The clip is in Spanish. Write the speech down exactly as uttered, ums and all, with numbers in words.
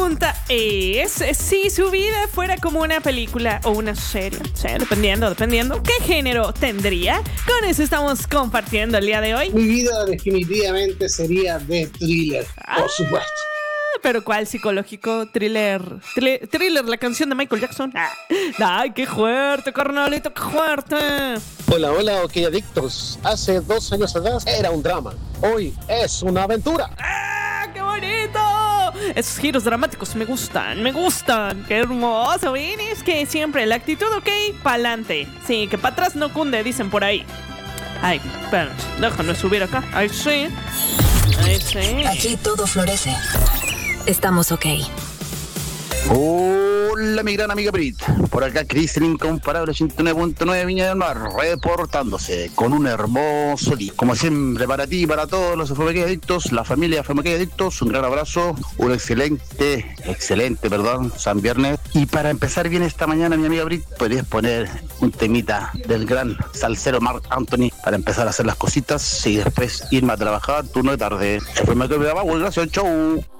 pregunta es si su vida fuera como una película o una serie, sí, dependiendo, dependiendo, ¿qué género tendría? Con eso estamos compartiendo el día de hoy. Mi vida definitivamente sería de thriller, ah, por supuesto. ¿Pero cuál? ¿Psicológico? ¿Thriller? ¿Thriller, thriller la canción de Michael Jackson? Ah, ¡ay, qué fuerte, carnalito, qué fuerte! Hola, hola, ok, adictos. Hace dos años atrás era un drama. Hoy es una aventura. ¡Ah, qué bonito! Esos giros dramáticos me gustan, me gustan. ¡Qué hermoso! ¿Ven? Es que siempre la actitud, ok, pa'lante. Sí, que para atrás no cunde, dicen por ahí. Ay, espera, déjame subir acá. Ahí sí. Ahí sí. Aquí todo florece. Estamos ok. Hola, mi gran amiga Brit. Por acá, Chris, el incomparable ciento nueve punto nueve Viña del Mar, reportándose con un hermoso día. Como siempre, para ti y para todos los Fomake Adictos, la familia Fomake Adictos, un gran abrazo, un excelente, excelente, perdón, San Viernes. Y para empezar bien esta mañana, mi amiga Brit, podrías poner un temita del gran salsero Marc Anthony para empezar a hacer las cositas y después irme a trabajar, turno de tarde. Fomake Adictos, gracias, chau.